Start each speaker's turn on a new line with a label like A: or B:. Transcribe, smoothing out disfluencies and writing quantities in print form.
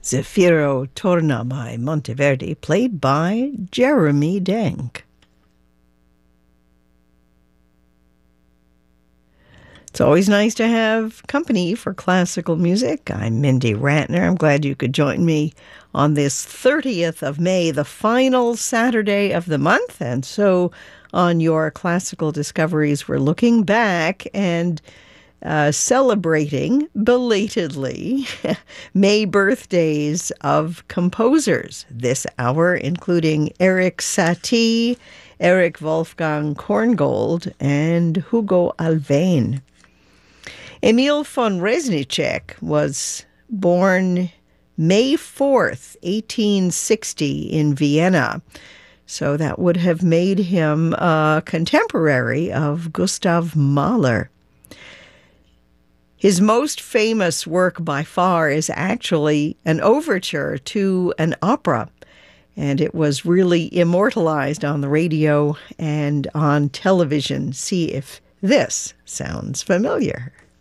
A: Zefiro Torna by Monteverdi, played by Jeremy Denk. It's always nice to have company for classical music. I'm Mindy Rantner. I'm glad you could join me on this 30th of May, the final Saturday of the month. And so on your classical discoveries, we're looking back and celebrating belatedly May birthdays of composers this hour, including Erik Satie, Erich Wolfgang Korngold, and Hugo Alfvén. Emil von Reznicek was born May 4th, 1860 in Vienna. So that would have made him a contemporary of Gustav Mahler. His most famous work by far is actually an overture to an opera, and it was really immortalized on the radio and on television. See if this sounds familiar.